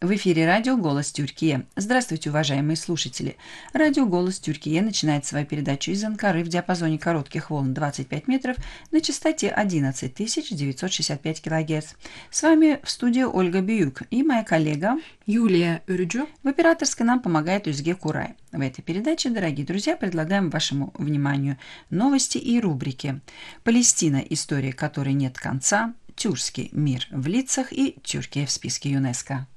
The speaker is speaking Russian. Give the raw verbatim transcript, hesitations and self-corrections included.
В эфире радио «Голос Тюркия». Здравствуйте, уважаемые слушатели. Радио «Голос Тюркия» начинает свою передачу из Анкары в диапазоне коротких волн двадцать пять метров на частоте одиннадцать тысяч девятьсот шестьдесят пять килогерц. С вами в студии Ольга Биюк и моя коллега Юлия Үрджу. В операторской нам помогает Узге Курай. В этой передаче, дорогие друзья, предлагаем вашему вниманию новости и рубрики: Палестина, история которой нет конца, тюркский мир в лицах и Тюркия в списке ЮНЕСКО.